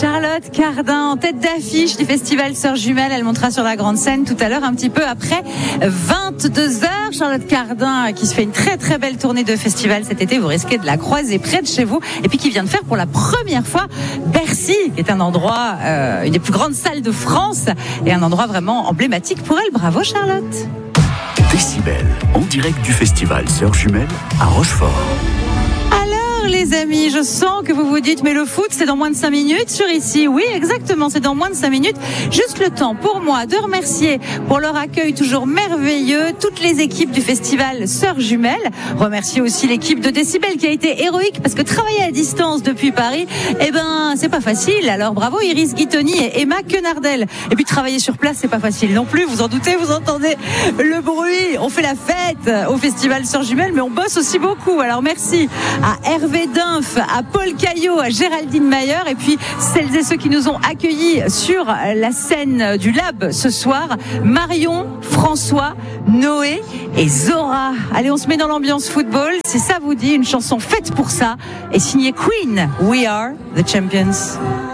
Charlotte Cardin en tête d'affiche du festival Sœurs Jumelles. Elle montera sur la grande scène tout à l'heure, un petit peu après 22h. Charlotte Cardin qui se fait une très très belle tournée de festival cet été. Vous risquez de la croiser près de chez vous. Et puis qui vient de faire pour la première fois Bercy, qui est un endroit, une des plus grandes salles de France et un endroit vraiment emblématique pour elle. Bravo Charlotte. Décibel, en direct du festival Sœurs Jumelles à Rochefort. Les amis, je sens que vous vous dites mais le foot c'est dans moins de 5 minutes sur ici. Oui exactement, c'est dans moins de 5 minutes. Juste le temps pour moi de remercier pour leur accueil toujours merveilleux toutes les équipes du festival Sœurs Jumelles. Remercier aussi l'équipe de Décibel qui a été héroïque parce que travailler à distance depuis Paris, c'est pas facile. Alors bravo Iris Guitoni et Emma Quenardel. Et puis travailler sur place c'est pas facile non plus, vous en doutez, vous entendez le bruit. On fait la fête au festival Sœurs Jumelles mais on bosse aussi beaucoup. Alors merci à Hervé Dunf, à Paul Caillot, à Géraldine Mayer et puis celles et ceux qui nous ont accueillis sur la scène du Lab ce soir, Marion, François, Noé et Zora. Allez, on se met dans l'ambiance football, si ça vous dit, une chanson faite pour ça et signée Queen, We Are the Champions.